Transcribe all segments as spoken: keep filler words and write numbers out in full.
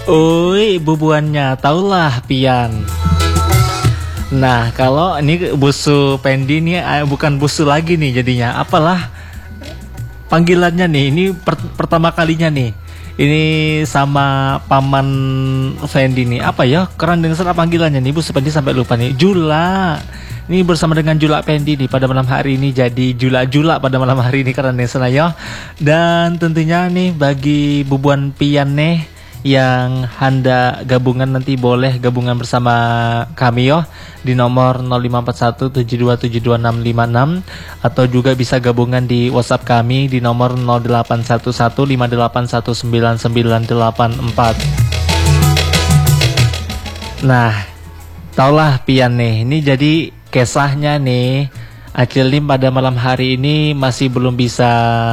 Ui, bubuannya, taulah Pian. Nah, kalau ini Busu Pendi nih eh, bukan Busu lagi nih jadinya. Apalah panggilannya nih? Ini per pertama kalinya nih. Ini sama paman Fendi nih. Apa ya? Keren dengan sana panggilannya nih. Busu Pendi sampai lupa nih. Jula. Ini bersama dengan Jula Pendi nih pada malam hari ini, jadi Jula-Jula pada malam hari ini keren dengan sana ya. Dan tentunya nih bagi bubuan Pian nih yang hendak gabungan nanti boleh gabungan bersama kami yo di nomor nol lima empat satu tujuh dua tujuh dua enam lima enam atau juga bisa gabungan di WhatsApp kami di nomor nol delapan satu satu lima delapan satu sembilan sembilan delapan empat. Nah, taulah Pian nih, ini jadi kisahnya nih. Acil nih pada malam hari ini masih belum bisa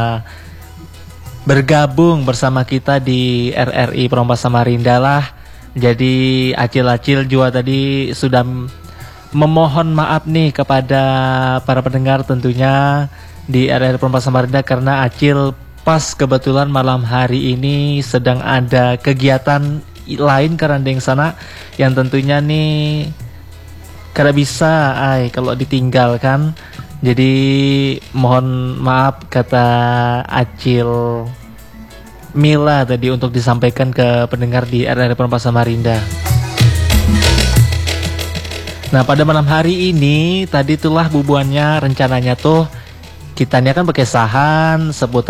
bergabung bersama kita di R R I Perompas Samarinda lah. Jadi Acil-Acil juga tadi sudah memohon maaf nih kepada para pendengar tentunya di R R I Perompas Samarinda karena Acil pas kebetulan malam hari ini sedang ada kegiatan lain karena yang sana yang tentunya nih karena bisa ay kalau ditinggalkan. Jadi mohon maaf kata Acil Mila tadi untuk disampaikan ke pendengar di R R I Perompas Samarinda. Nah, pada malam hari ini tadi itulah bubuannya rencananya tuh kita ini akan pakai sahan seputar